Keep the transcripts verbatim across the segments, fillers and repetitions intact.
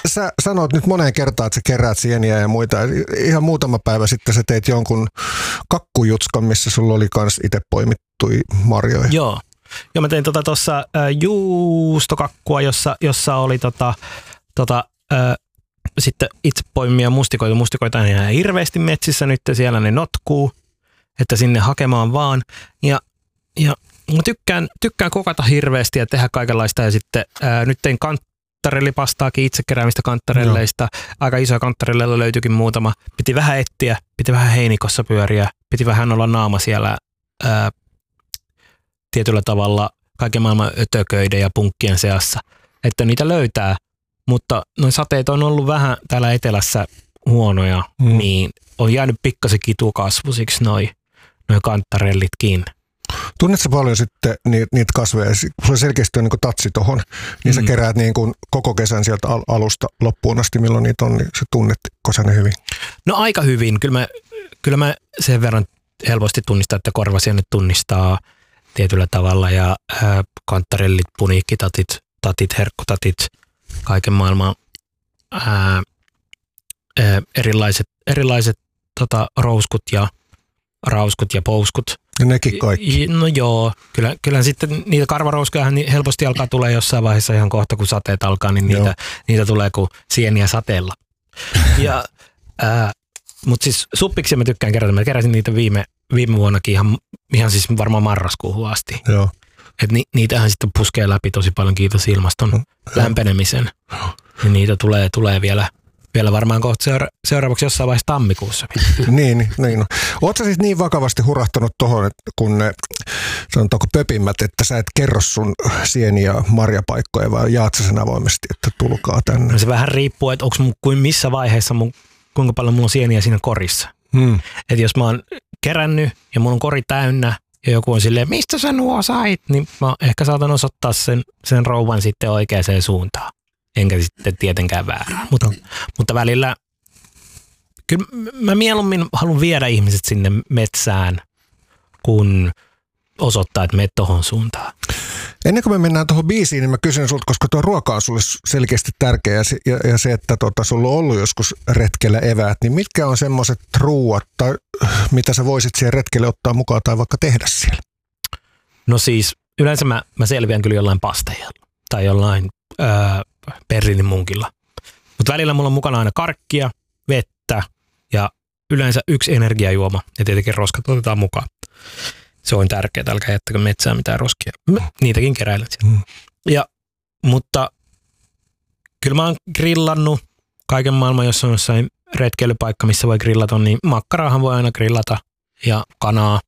sä sanoit nyt moneen kertaan, että sä keräät sieniä ja muita. Ihan muutama päivä sitten sä teit jonkun kakkujutskan, missä sulla oli kans itse poimittui marjoja. Joo. Joo, mä tein tuossa tota, äh, juustokakkua, jossa, jossa oli tota, tota, äh, sitten itse poimia mustikoita. Mustikoita on ihan hirveästi metsissä nyt, siellä ne notkuu, että sinne hakemaan vaan. Ja, ja mä tykkään, tykkään kokata hirveästi ja tehdä kaikenlaista. Ja sitten ää, nyt tein kanttarellipastaakin, itse keräämistä kanttarelleista. No. Aika isoja kanttarelleilla löytyikin muutama. Piti vähän etsiä, piti vähän heinikossa pyöriä, piti vähän olla naama siellä ää, tietyllä tavalla kaiken maailman ötököiden ja punkkien seassa, että niitä löytää. Mutta noin sateet on ollut vähän täällä etelässä huonoja, mm. niin on jäänyt pikkasen kitukasvusiksi noi, noi kanttarellitkin. Tunnetko paljon sitten niitä, niitä kasveja? Sulla selkeästi on niin kuin tatsi tohon, niin sä mm. keräät niin kuin koko kesän sieltä alusta loppuun asti, milloin niitä on, niin sä tunnetko sä ne hyvin? No aika hyvin. Kyllä mä, kyllä mä sen verran helposti tunnistan, että korvasienet tunnistaa tietyllä tavalla ja ää, kanttarellit, puniikkitatit, tatit, herkkutatit, kaiken maailman ää, ää, erilaiset, erilaiset tota, rouskut ja rauskut ja pouskut. Ja nekin kaikki. No joo, kyllä, kyllä sitten niitä karvarouskoja niin helposti alkaa tulee jossain vaiheessa ihan kohta, kun sateet alkaa, niin niitä, niitä tulee kuin sieniä sateella. ja, ää, mutta siis suppiksi mä tykkään kerätä. Mä keräsin niitä viime, viime vuonnakin ihan, ihan siis varmaan marraskuuhun asti. Joo. Et ni, niitähän sitten puskee läpi tosi paljon, kiitos ilmaston no, lämpenemisen. Ja niitä tulee, tulee vielä, vielä varmaan kohta seura- seuraavaksi jossain vaiheessa tammikuussa. niin, niin. Ootko sä siis niin vakavasti hurahtanut tohon, kun ne sanotaanko pöpimmät, että sä et kerro sun sieni- ja marjapaikkoja, vai jaat sä sen avoimesti, että tulkaa tänne? No se vähän riippuu, että onko mun kuin missä vaiheessa, mun, kuinka paljon mulla on sieniä siinä korissa. Hmm. Että jos mä oon kerännyt ja mun on kori täynnä, ja joku on silleen, mistä sä nuo sait, niin mä ehkä saatan osoittaa sen, sen rouvan sitten oikeaan suuntaan. Enkä sitten tietenkään väärään. Mutta, mutta välillä, kyllä mä mieluummin haluan viedä ihmiset sinne metsään, kun osoittaa, että menet tohon suuntaan. Ennen kuin me mennään tuohon biisiin, niin mä kysyn sulta, koska tuo ruoka on sulle selkeästi tärkeä ja, ja, ja se, että tota, sulla on ollut joskus retkellä eväät, niin mitkä on semmoiset ruuat, tai mitä sä voisit siihen retkelle ottaa mukaan tai vaikka tehdä siellä? No siis yleensä mä, mä selviän kyllä jollain pasteilla tai jollain öö, berliinimunkilla. Mutta välillä mulla on mukana aina karkkia, vettä ja yleensä yksi energiajuoma ja tietenkin roskat otetaan mukaan. Se on tärkeää, älkää jättäkö metsään mitään roskia. Niitäkin keräilet sieltä. Mm. Ja, mutta kyllä mä oon grillannut kaiken maailman, jos on jossain retkeilypaikka, missä voi grillata, niin makkaraahan voi aina grillata ja kanaa.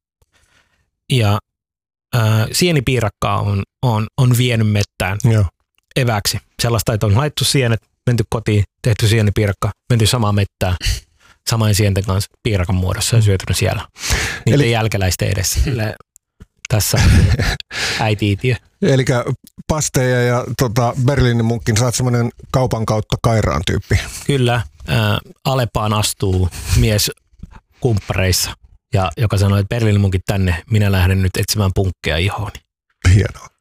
Ja ää, sienipiirakkaa on, on, on vienyt mettään Joo. eväksi. Sellaista, että on haettu sienet, menty kotiin, tehty sienipiirakka, menty samaan mettään. Samoin sienten kanssa piirakan muodossa ja syötynyt siellä. Niiden Eli... jälkeläisten edessä. Tässä äiti-itiö. Eli pasteja ja tota, Berliinin munkkin, sä oot semmoinen kaupan kautta Kairaan tyyppi. Kyllä. Ä, Alepaan astuu mies kumppareissa, ja joka sanoi, että Berliinin munkit tänne, minä lähden nyt etsimään punkkeja ihooni. Hienoa.